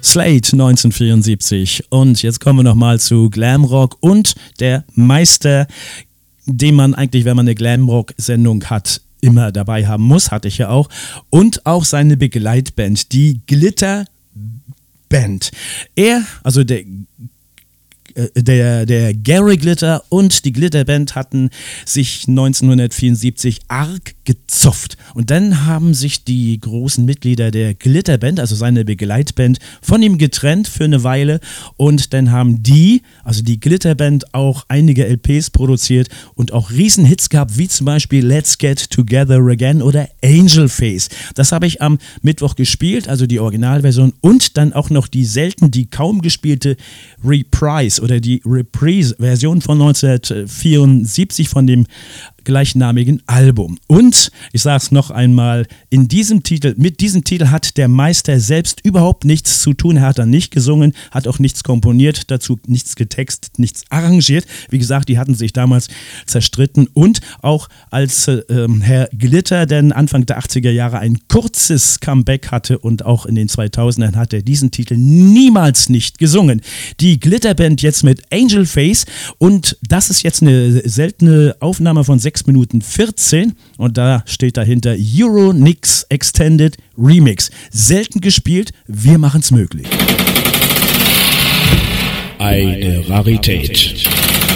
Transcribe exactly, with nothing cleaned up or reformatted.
Slade neunzehnhundertvierundsiebzig. Und jetzt kommen wir nochmal zu Glamrock und der Meister, den man eigentlich, wenn man eine Glamrock-Sendung hat, immer dabei haben muss, hatte ich ja auch. Und auch seine Begleitband, die Glitter Band. Er, also der Der, der Gary Glitter und die Glitterband hatten sich neunzehnhundertvierundsiebzig arg gezofft. Und dann haben sich die großen Mitglieder der Glitterband, also seine Begleitband, von ihm getrennt für eine Weile. Und dann haben die, also die Glitterband, auch einige L Ps produziert und auch Riesenhits gehabt, wie zum Beispiel Let's Get Together Again oder Angel Face. Das habe ich am Mittwoch gespielt, also die Originalversion und dann auch noch die selten, die kaum gespielte Reprise oder die Reprise-Version von neunzehnhundertvierundsiebzig von dem gleichnamigen Album. Und, ich sage es noch einmal, in diesem Titel, mit diesem Titel hat der Meister selbst überhaupt nichts zu tun. Er hat dann nicht gesungen, hat auch nichts komponiert, dazu nichts getextet, nichts arrangiert. Wie gesagt, die hatten sich damals zerstritten und auch als äh, Herr Glitter dann Anfang der achtziger Jahre ein kurzes Comeback hatte und auch in den zweitausendern hat er diesen Titel niemals nicht gesungen. Die Glitterband jetzt mit Angel Face und das ist jetzt eine seltene Aufnahme von sechs Minuten vierzehn und da steht dahinter Euronix Extended Remix. Selten gespielt, wir machen's möglich. Eine Rarität.